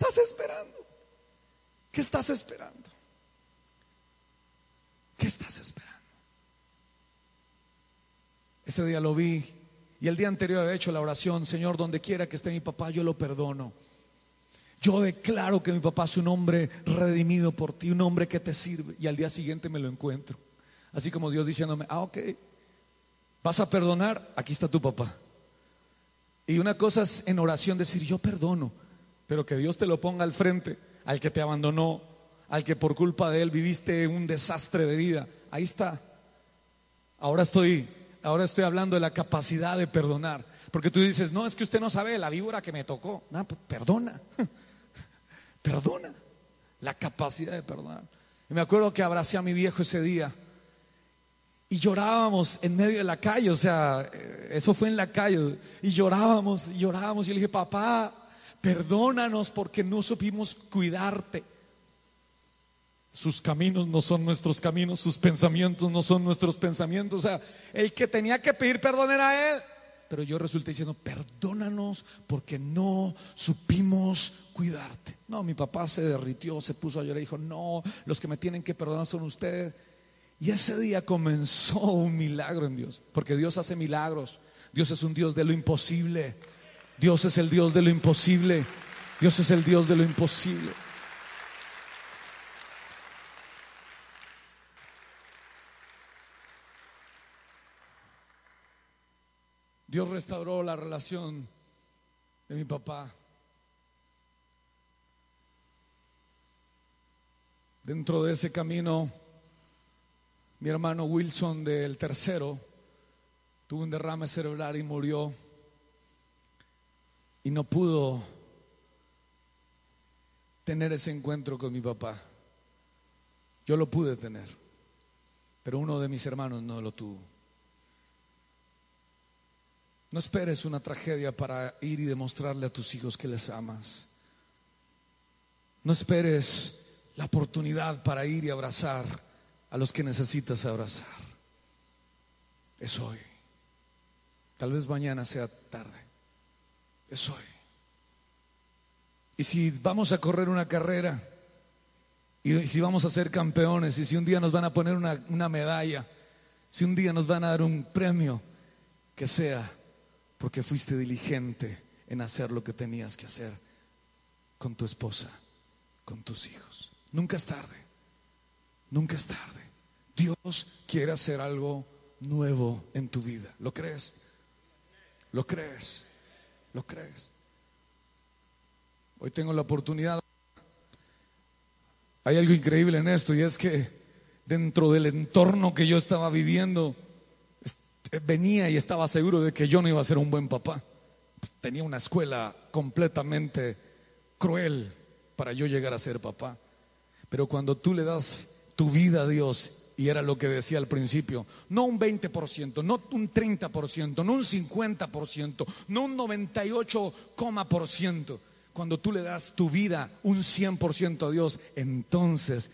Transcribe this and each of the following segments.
estás esperando? ¿Qué estás esperando? ¿Qué estás esperando? Ese día lo vi y el día anterior había hecho la oración: Señor, donde quiera que esté mi papá, yo lo perdono. Yo declaro que mi papá es un hombre redimido por ti, un hombre que te sirve. Y al día siguiente me lo encuentro, así como Dios diciéndome: ok, ¿vas a perdonar? Aquí está tu papá. Y una cosa es en oración decir yo perdono, pero que Dios te lo ponga al frente, al que te abandonó, al que por culpa de él viviste un desastre de vida. Ahí está. Ahora estoy hablando de la capacidad de perdonar. Porque tú dices: no, es que usted no sabe la víbora que me tocó. No, pues perdona. Perdona. La capacidad de perdonar. Y me acuerdo que abracé a mi viejo ese día y llorábamos en medio de la calle. O sea, eso fue en la calle. Y llorábamos. Y yo le dije: papá, perdónanos porque no supimos cuidarte. Sus caminos no son nuestros caminos, sus pensamientos no son nuestros pensamientos. O sea, el que tenía que pedir perdón era él, pero yo resulté diciendo: perdónanos porque no supimos cuidarte. No, mi papá se derritió, se puso a llorar y dijo: no, los que me tienen que perdonar son ustedes. Y ese día comenzó un milagro en Dios, porque Dios hace milagros. Dios es un Dios de lo imposible. Dios es el Dios de lo imposible. Dios es el Dios de lo imposible. Dios restauró la relación de mi papá. Dentro de ese camino, mi hermano Wilson, del tercero, tuvo un derrame cerebral y murió. Y no pudo tener ese encuentro con mi papá. Yo lo pude tener, pero uno de mis hermanos no lo tuvo. No esperes una tragedia para ir y demostrarle a tus hijos que les amas. No esperes la oportunidad para ir y abrazar a los que necesitas abrazar. Es hoy. Tal vez mañana sea tarde. Es hoy. Y si vamos a correr una carrera, y si vamos a ser campeones, y si un día nos van a poner una medalla, si un día nos van a dar un premio, que sea porque fuiste diligente en hacer lo que tenías que hacer con tu esposa, con tus hijos. Nunca es tarde. Nunca es tarde. Dios quiere hacer algo nuevo en tu vida. ¿Lo crees? ¿Lo crees? ¿Lo crees? Hoy tengo la oportunidad. Hay algo increíble en esto, y es que dentro del entorno que yo estaba viviendo, venía y estaba seguro de que yo no iba a ser un buen papá. Tenía una escuela completamente cruel para yo llegar a ser papá. Pero cuando tú le das tu vida a Dios, y era lo que decía al principio, no un 20%, no un 30%, no un 50%, no un 98%. Cuando tú le das tu vida un 100% a Dios, entonces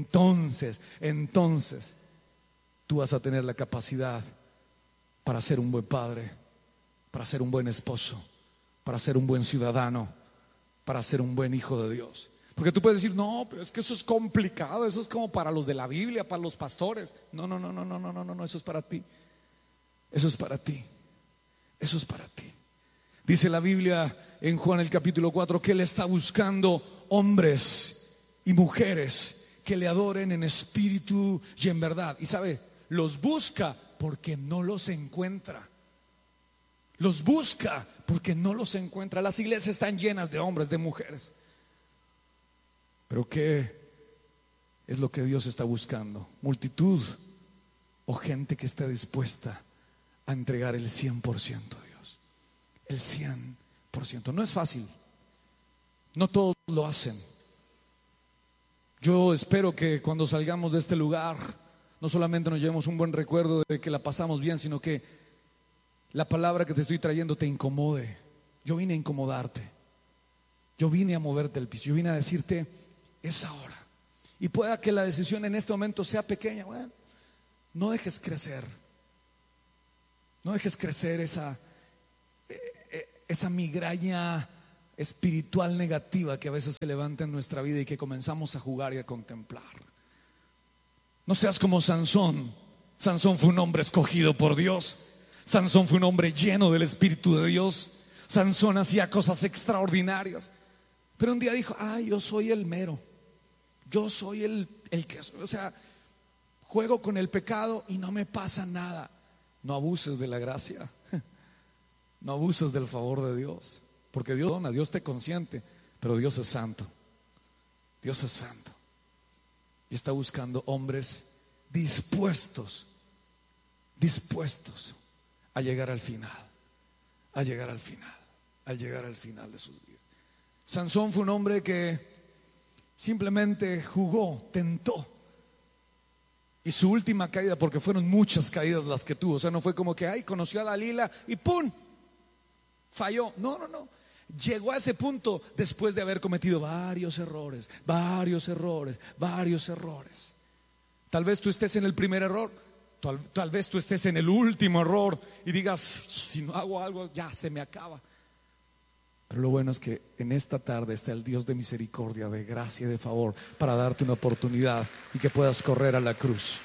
tú vas a tener la capacidad para ser un buen padre, para ser un buen esposo, para ser un buen ciudadano, para ser un buen hijo de Dios. Porque tú puedes decir: no, pero es que eso es complicado, eso es como para los de la Biblia, para los pastores. No, eso es para ti. Eso es para ti. Eso es para ti. Dice la Biblia en Juan el capítulo 4 que Él está buscando hombres y mujeres que le adoren en espíritu y en verdad. Y sabe, los busca porque no los encuentra. Los busca porque no los encuentra. Las iglesias están llenas de hombres, de mujeres. Pero ¿qué es lo que Dios está buscando? Multitud o gente que esté dispuesta a entregar el 100% a Dios. El 100%. No es fácil. No todos lo hacen. Yo espero que cuando salgamos de este lugar, no solamente nos llevemos un buen recuerdo de que la pasamos bien, sino que la palabra que te estoy trayendo te incomode. Yo vine a incomodarte. Yo vine a moverte el piso. Yo vine a decirte: es ahora. Y pueda que la decisión en este momento sea pequeña. Bueno, no dejes crecer. No dejes crecer esa migraña espiritual negativa que a veces se levanta en nuestra vida y que comenzamos a jugar y a contemplar. No seas como Sansón. Sansón fue un hombre escogido por Dios. Sansón fue un hombre lleno del Espíritu de Dios. Sansón hacía cosas extraordinarias. Pero un día dijo: yo soy el mero. Yo soy el que, o sea, juego con el pecado y no me pasa nada. No abuses de la gracia. No abuses del favor de Dios. Porque Dios dona, Dios te consiente, pero Dios es santo. Dios es santo. Y está buscando hombres dispuestos a llegar al final, a llegar al final de sus vidas. Sansón fue un hombre que simplemente jugó, tentó. Y su última caída, porque fueron muchas caídas las que tuvo, o sea, no fue como que conoció a Dalila y ¡pum!, falló. No. Llegó a ese punto después de haber cometido varios errores. Tal vez tú estés en el primer error, tal vez tú estés en el último error y digas: si no hago algo ya se me acaba. Pero lo bueno es que en esta tarde está el Dios de misericordia, de gracia y de favor, para darte una oportunidad y que puedas correr a la cruz.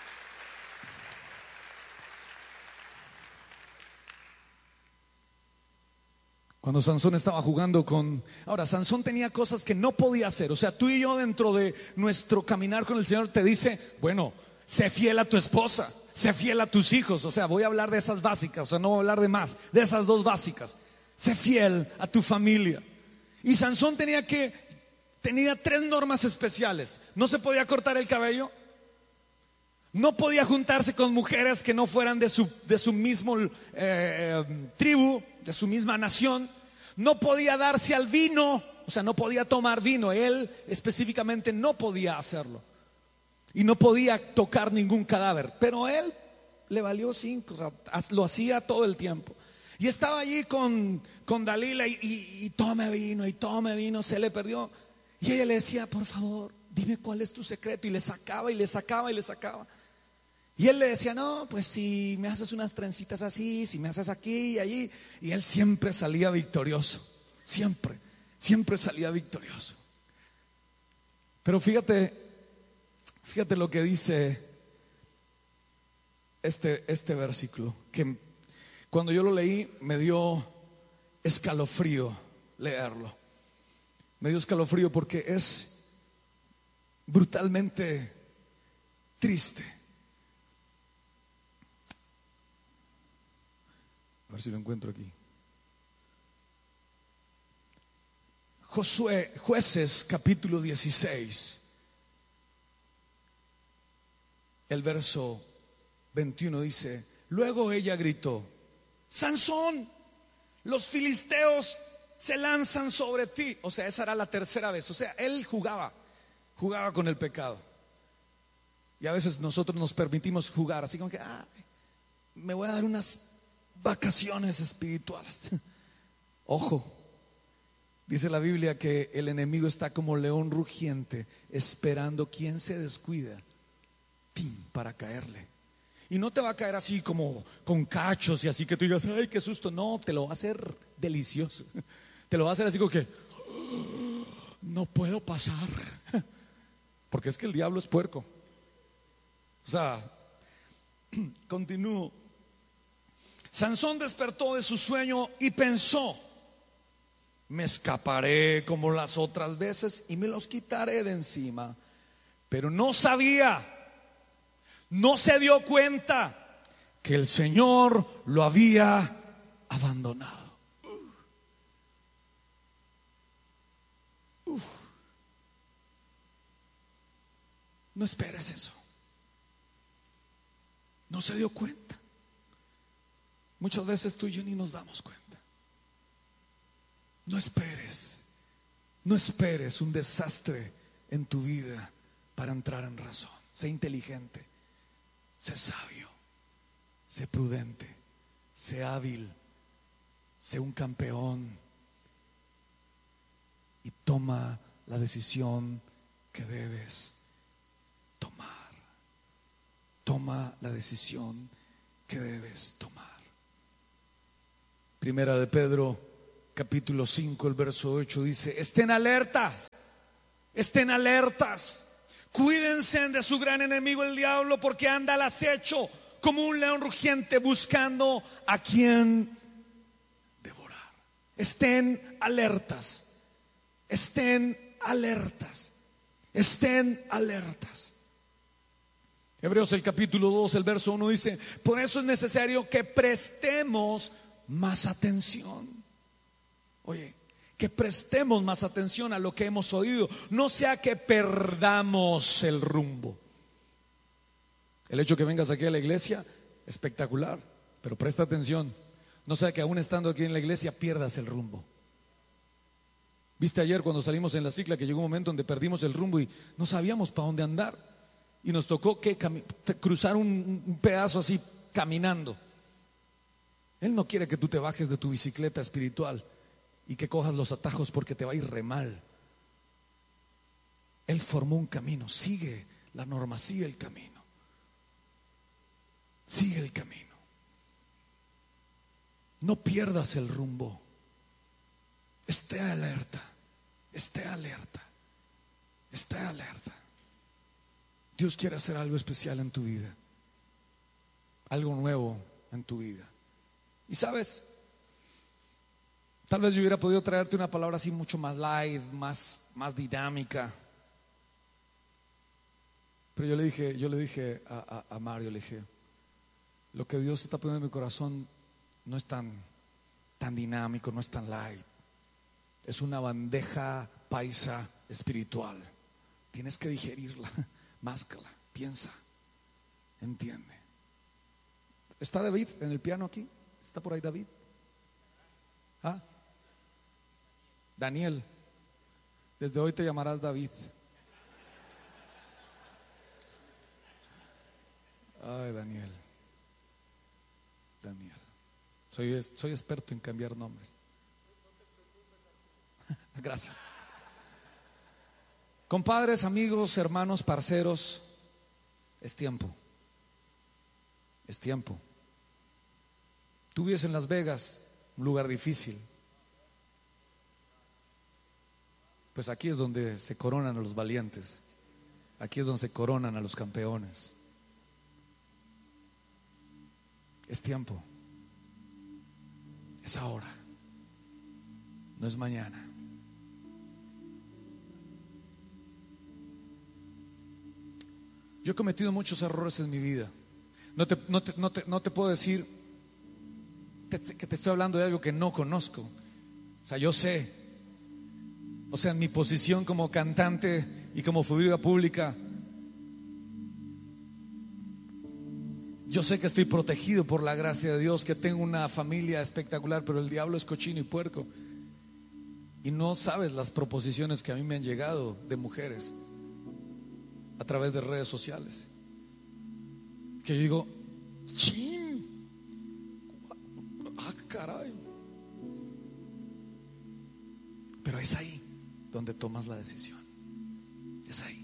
Cuando Sansón estaba jugando con... Ahora, Sansón tenía cosas que no podía hacer. O sea, tú y yo, dentro de nuestro caminar con el Señor, te dice: bueno, sé fiel a tu esposa, sé fiel a tus hijos. O sea, voy a hablar de esas básicas, o sea, no voy a hablar de más, de esas dos básicas. Sé fiel a tu familia. Y Sansón tenía 3 normas especiales. No se podía cortar el cabello. No podía juntarse con mujeres que no fueran de su mismo tribu, de su misma nación. No podía darse al vino, o sea, no podía tomar vino. Él específicamente no podía hacerlo. Y no podía tocar ningún cadáver. Pero él le valió 5, o sea, lo hacía todo el tiempo. Y estaba allí con Dalila y tome vino, se le perdió. Y ella le decía: por favor, dime cuál es tu secreto. Y le sacaba. Y él le decía: no, pues si me haces unas trencitas así, si me haces aquí y allí. Y él siempre salía victorioso. Siempre salía victorioso. Pero fíjate lo que dice este versículo, que cuando yo lo leí me dio escalofrío leerlo. Me dio escalofrío porque es brutalmente triste. A ver si lo encuentro aquí. Jueces capítulo 16, el verso 21 dice: luego ella gritó: Sansón, los filisteos se lanzan sobre ti. O sea, esa era la tercera vez. O sea, él jugaba con el pecado. Y a veces nosotros nos permitimos jugar así como que me voy a dar unas vacaciones espirituales. Ojo, dice la Biblia que el enemigo está como león rugiente, esperando quien se descuida para caerle. Y no te va a caer así como con cachos y así que tú digas: ay, qué susto. No, te lo va a hacer delicioso. Te lo va a hacer así como que no puedo pasar. Porque es que el diablo es puerco. O sea, continúo. Sansón despertó de su sueño y pensó: me escaparé como las otras veces y me los quitaré de encima. Pero no se dio cuenta que el Señor lo había abandonado. No esperes eso. No se dio cuenta. Muchas veces tú y yo ni nos damos cuenta. No esperes un desastre en tu vida para entrar en razón. Sé inteligente, sé sabio, sé prudente, sé hábil, sé un campeón y toma la decisión que debes tomar. Toma la decisión que debes tomar. Primera de Pedro capítulo 5, el verso 8 dice: estén alertas, estén alertas, cuídense de su gran enemigo el diablo, porque anda al acecho como un león rugiente buscando a quien devorar. Estén alertas, estén alertas, estén alertas. Hebreos el capítulo 2, el verso 1 dice: por eso es necesario que prestemos más atención. Oye, que prestemos más atención a lo que hemos oído, no sea que perdamos el rumbo. El hecho que vengas aquí a la iglesia, espectacular, pero presta atención, no sea que aún estando aquí en la iglesia pierdas el rumbo. Viste ayer cuando salimos en la cicla que llegó un momento donde perdimos el rumbo y no sabíamos para dónde andar, y nos tocó cruzar un pedazo así caminando. Él no quiere que tú te bajes de tu bicicleta espiritual y que cojas los atajos, porque te va a ir re mal. Él formó un camino, sigue la norma, sigue el camino. Sigue el camino. No pierdas el rumbo. Esté alerta, esté alerta, esté alerta. Dios quiere hacer algo especial en tu vida, algo nuevo en tu vida. Y sabes, tal vez yo hubiera podido traerte una palabra así mucho más light, más dinámica. Pero yo le dije a Mario, le dije: lo que Dios está poniendo en mi corazón no es tan dinámico, no es tan light. Es una bandeja paisa espiritual. Tienes que digerirla, máscala, piensa, entiende. ¿Está David en el piano aquí? ¿Está por ahí David? ¿Ah? Daniel, desde hoy te llamarás David. Ay, Daniel. Soy experto en cambiar nombres. Gracias. Compadres, amigos, hermanos, parceros, es tiempo. Es tiempo. Tú vives en Las Vegas, un lugar difícil. Pues aquí es donde se coronan a los valientes. Aquí es donde se coronan a los campeones. Es tiempo. Es ahora. No es mañana. Yo he cometido muchos errores en mi vida. No te puedo decir que te estoy hablando de algo que no conozco. O sea, yo sé. O sea, en mi posición como cantante y como figura pública, yo sé que estoy protegido por la gracia de Dios, que tengo una familia espectacular, pero el diablo es cochino y puerco. Y no sabes las proposiciones que a mí me han llegado de mujeres a través de redes sociales, que yo digo: chin, caray. Pero es ahí donde tomas la decisión. Es ahí.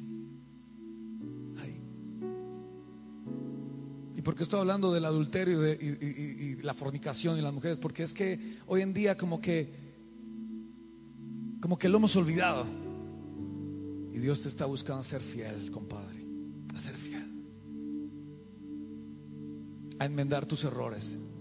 ¿Y por qué estoy hablando del adulterio y la fornicación y las mujeres? Porque es que hoy en día como que lo hemos olvidado. Y Dios te está buscando a ser fiel, compadre, a ser fiel, a enmendar tus errores.